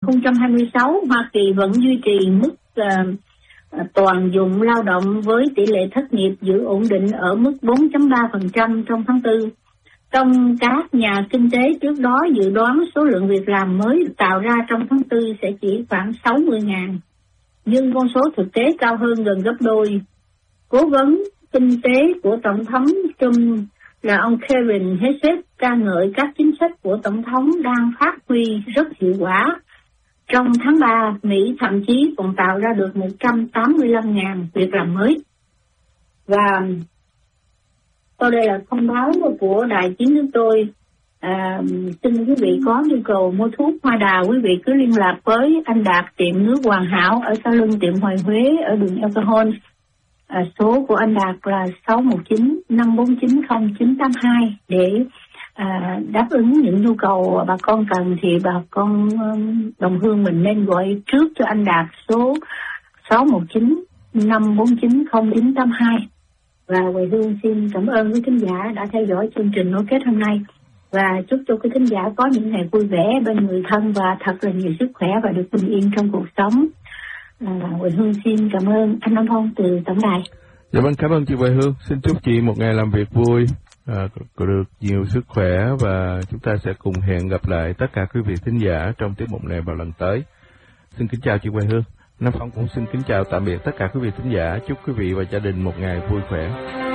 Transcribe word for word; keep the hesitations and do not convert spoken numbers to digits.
không hai sáu, Hoa Kỳ vẫn duy trì mức uh, toàn dụng lao động với tỷ lệ thất nghiệp giữ ổn định ở mức bốn phẩy ba phần trăm trong tháng tư. Trong các nhà kinh tế trước đó dự đoán số lượng việc làm mới tạo ra trong tháng tư sẽ chỉ khoảng sáu mươi nghìn, nhưng con số thực tế cao hơn gần gấp đôi. Cố vấn kinh tế của Tổng thống Trump là ông Kevin Hassett ca ngợi các chính sách của Tổng thống đang phát huy rất hiệu quả. Trong tháng ba, Mỹ thậm chí còn tạo ra được một trăm tám mươi lăm nghìn việc làm mới. Và sau đây là thông báo của đài chính chúng tôi. À, xin quý vị có nhu cầu mua thuốc hoa đào, quý vị cứ liên lạc với anh Đạt tiệm nước Hoàn Hảo ở sau lưng tiệm Hoài Huế ở đường El Cajon. À, số của anh Đạt là sáu một chín năm bốn chín không chín tám hai để à, đáp ứng những nhu cầu bà con cần thì bà con đồng hương mình nên gọi trước cho anh Đạt số sáu một chín năm bốn chín không chín tám hai. Và Hoài Hương xin cảm ơn quý thính giả đã theo dõi chương trình nối kết hôm nay và chúc cho quý thính giả có những ngày vui vẻ bên người thân và thật là nhiều sức khỏe và được bình yên trong cuộc sống. À, Hoài Hương xin cảm ơn anh Nam Phong từ tổng đài. Dạ vâng, cảm ơn chị Hoài Hương. Xin chúc chị một ngày làm việc vui, à, có được nhiều sức khỏe và chúng ta sẽ cùng hẹn gặp lại tất cả quý vị thính giả trong tiết mục này vào lần tới. Xin kính chào chị Hoài Hương. Nam Phong cũng xin kính chào tạm biệt tất cả quý vị thính giả. Chúc quý vị và gia đình một ngày vui khỏe.